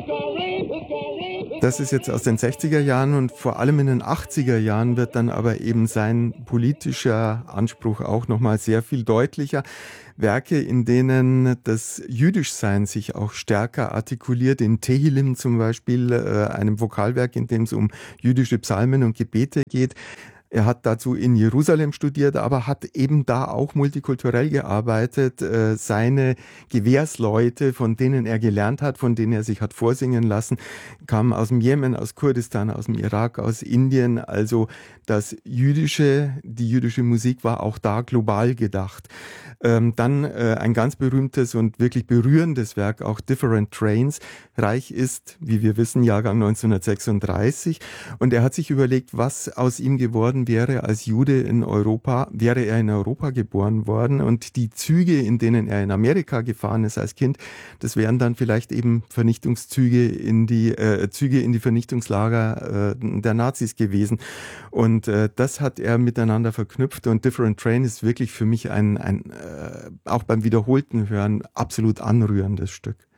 Das ist jetzt aus den 60er Jahren und vor allem in den 80er Jahren wird dann aber eben sein politischer Anspruch auch nochmal sehr viel deutlicher. Werke, in denen das Jüdischsein sich auch stärker artikuliert, in Tehillim zum Beispiel, einem Vokalwerk, in dem es um jüdische Psalmen und Gebete geht. Er hat dazu in Jerusalem studiert, aber hat eben da auch multikulturell gearbeitet. Seine Gewährsleute, von denen er gelernt hat, von denen er sich hat vorsingen lassen, kamen aus dem Jemen, aus Kurdistan, aus dem Irak, aus Indien. Also die jüdische Musik war auch da global gedacht. Dann ein ganz berühmtes und wirklich berührendes Werk, auch Different Trains. Reich ist, wie wir wissen, Jahrgang 1936. Und er hat sich überlegt, was aus ihm geworden wäre als Jude in Europa, wäre er in Europa geboren worden. Und die Züge, in denen er in Amerika gefahren ist als Kind, das wären dann vielleicht eben Vernichtungszüge Züge in die Vernichtungslager der Nazis gewesen. Und das hat er miteinander verknüpft. Und Different Train ist wirklich für mich ein auch beim wiederholten Hören absolut anrührendes Stück.